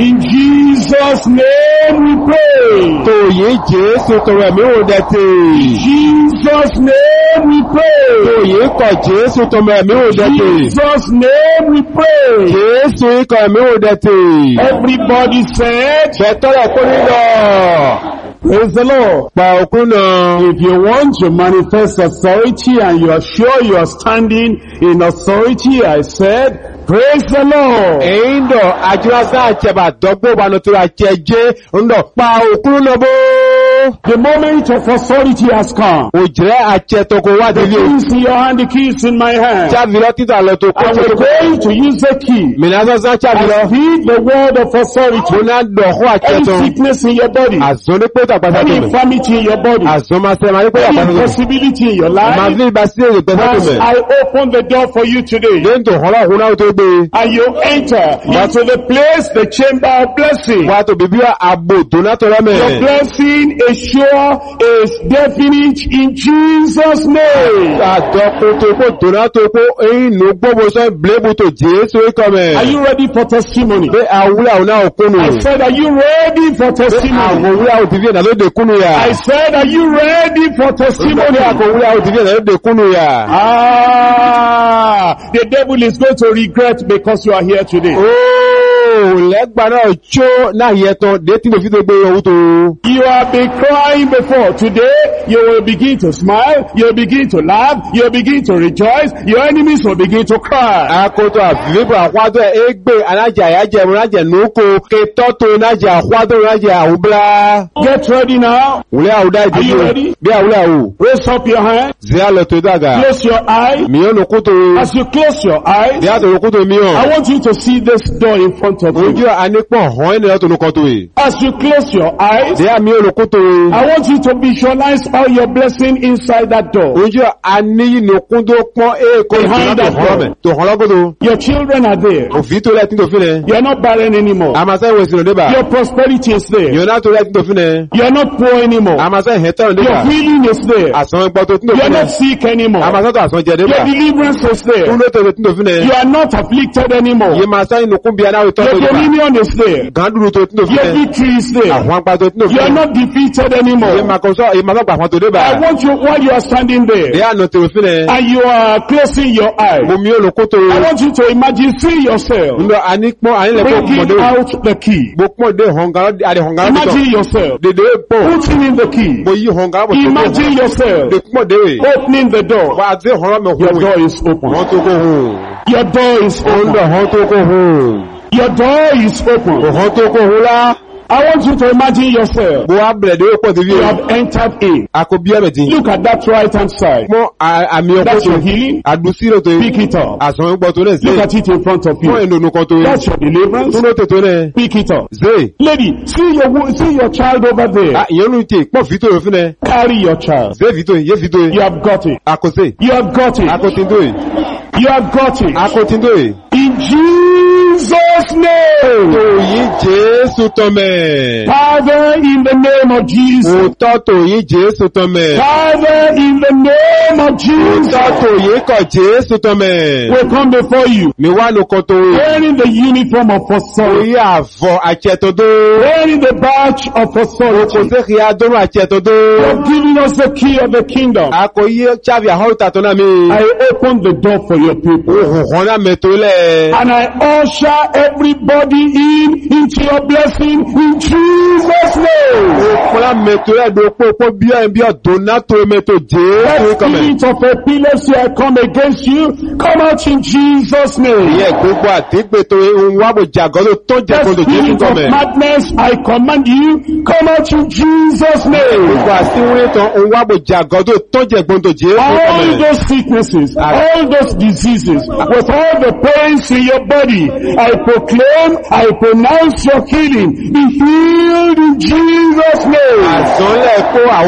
In Jesus' name we pray. Tòyí Jésù tọrọ ẹ̀mí ò dẹ̀tẹ̀. In Jesus' name we pray. Tòyí kọ̀ Jésù tọrọ ẹ̀mí ò In dẹ̀tẹ̀. Jesus' name we pray. Jésù ikọ̀ ẹ̀mí ò dẹ̀tẹ̀. Everybody said, Bẹ̀tọ́rọ̀ kó nílọ. praise the Lord. Pa òkú náà. If you want to manifest authority and you are sure you are standing in authority, I said, praise the Lord. Èyí ń dọ̀ àjọyọ̀ àjẹbà dọ́gbò wà lọ́tọ́ àjẹjẹ́ ń dọ̀ pa òkú náà bó. The moment of authority has come. Òjìrẹ́ àjẹtọ̀kọ̀ wá The délé. keys in your hand, the keys in my hand. Chábìlọ́ títà lọ tó kó And we're going to use the key Mìíràn sọ́sán chábìlọ́. and speak the word of authority. Mo náà dọ̀kọ́ Any àjẹtọ̀. sickness in your body, Àzọ́ ní pé tàgbàtà any tó mẹ́. infirmity in your body, Àzọ́ máa sẹ́ máa ní pé any tàgbàtà tó mẹ́. impossibility in your Màá life. fi ìgbà sí èrè pẹ́ tó As mẹ́. I open the door for you today, Lẹ́yìn tó họ́lá òun náà tó gbé. and you enter into the place, the chamber of blessing. Wà tó bíbí àbò tó náà tọ́lá Your mẹ́. blessing is sure, is definite in Jesus' name. Àdọ́kùn tó kó tó náà tó kó eyín nù gbogbo sọ ìbílẹ̀bù tó Jésù ikọ̀ mẹ́. Are you ready for testimony? Pé àwúrà òun náà kúnnù. I said, are you ready for Pé testimony? àwúrà òtìbí ẹ̀nà ló dé kúnnù yà. I said, are you ready for testimony? Pé àwúrà òtìbí ẹ̀nà ló dé kúnnù yà. The devil is going to regret because you are here today. Lẹ́gbàá náà tó náà yẹ tán dé tí mo fi tó gbé owó tó. You have been crying before. Today, you will begin to smile, you will begin to laugh, you will begin to rejoice, your enemies will begin to cry. Akoto àfìlébù àkwádọ́ ẹgbẹ́ alájà àyájẹ́ ìmúnájẹ̀ nókò kẹtọ́tò nájà àkwádọ́ nájà àwúblá. Get ready now. Wùlẹ́ àwúdá Are you ìdíjú. ready? Bí àwúlẹ́ àwú. Raise up your hand. Zíá lọ tó dàgà. Close your eye. Mìíràn ló kótó. As you close your eyes, Bí àtò ló kótó I mìíràn. want you to see this door in front of Ojú you. ànípọ̀ hàn ẹni lọ́tọ̀ ló kọ́tó yìí. As you close your eyes, Zíá mìíràn ló kótó. I want you to visualize all your blessing inside that door. Ojú àníyìn ló kún tó pọ́n èèkó Behind that door. tó hàn lọ́gọ́dọ̀. Your children are there. Òfin tó lẹ́tí tó fi nẹ. You are not barren anymore. Àmàsẹ́ ìwé ìsìnà débà. Your prosperity is there. Yóò náà tó lẹ́tí tó fi nẹ. You are not poor anymore. Àmàsẹ́ ìhẹ́tọ̀rọ̀ Your débà. healing is there. Àsán gbọ́ tó tí tó You fi are nẹ. not sick anymore. Àmàsẹ́ tó àsán jẹ débà. Your deliverance is there. Kún ló tó tí tó fi nẹ. You are not afflicted anymore. Yé máa sáyìn nùkún bí anáwó tó Your tó débà. dominion is there. Gàdúrú tó tí tó fi Your nẹ. victory is there. Àwọn apá tó tí tó fi You are nẹ. not defeated Yé anymore. máa kọ́ sọ èyí máa sọ́gbà àwọn tó débà. I want you, while you are standing Dé there àná tó fi nẹ. and you are closing your eyes, Mo mi ò lò kó tó. I want you to imagine, see yourself Ńlọ ànípọ̀ ànílẹ̀kọ̀ bringing mọ̀dé. out the key. Mo pọ̀ dé họ̀ngàrọ̀ àdé họ̀ngàrọ̀ tó tọ̀. Imagine yourself Dèdè pọ̀. putting in the key. Mo yí họ̀ngàrọ̀ bọ̀ tó tọ̀. Imagine yourself Dè pọ̀ dé. opening the door. Wà á dé họ̀rọ̀ mẹ́ Your hùwì. door is open. Wọ́n tó kó hùn. Your door is Òun open. dọ̀ hàn tó kó hùn. Your door is open. Hàn tó kó hùn lá. I want you to imagine yourself. Bó wá bẹ̀rẹ̀ dé pọ̀ tìbí You o. have entered in. Àkóbí ẹ̀mẹ̀tì. Look at that right hand side. Mọ́ àmì ọkọ̀ That's tó. your healing. Àdùsí ló tó yẹ. Pick it up. Àsàn gbọ́ tó lẹ̀ sí. Look at it in front of Mọ́ you. ẹnu kan tó yẹ. That's your deliverance. Túnú tètò lẹ̀. Pick it up. Zé. Lady, see your child over there. Ìyẹn ló ń tè pọ̀ fìtò yóò fún ẹ. Carry your child. Zé fìtò yẹ fìtò You yẹ. have got it. Àkọsẹ̀. You have got it. Àkọtìndó yẹ. You have got it. Àkọtìndó yẹ. In Jesus' name. Tòyí Jésù tọ́mẹ̀. Father, in the name of Jesus. Òótọ́ tòyí Jésù tọ́mẹ̀. Father, in the name of Jesus. Òótọ́ tòyí kọ̀ Jésù tọ́mẹ̀. We come before you. Mi wá ló kọ́ tó yẹ. Wearing the uniform of authority. Orí àfọ̀ àjẹtọ̀dó. Wearing the badge of Kò authority. sí kí adóró àjẹtọ̀dó. You have given us the key of the kingdom. Àkòyí Chábì àhọ́rùtà tó náà mi. I open the door for your people. Òhùn náà mẹ́tò lẹ̀. And I usher everybody into your blessing in Jesus' name. Òhùn náà mẹ́tò lẹ̀ ló pọ̀ bí ọ̀dọ́ náà tó mẹ́tò Jésù That kọ̀mẹ̀. spirit of epilepsy I come against you, come out in Jesus' name. Ìyẹn gbogbo àdígbètò ohun wábò jàgọ́dọ̀ tó jẹ́ That gbọdọ̀ Jésù spirit of kọ̀mẹ̀. madness I command you, come out in Jesus' name. Gbogbo àsíwúrí tán ohun wábò jàgọ́dọ̀ tó jẹ́ gbọdọ̀ Jésù All kọ̀mẹ̀. those sicknesses, all those diseases, with all the pains in your body, I proclaim, I pronounce your healing. Be healed in Jesus' name. Àsánlẹ̀ kó àwọn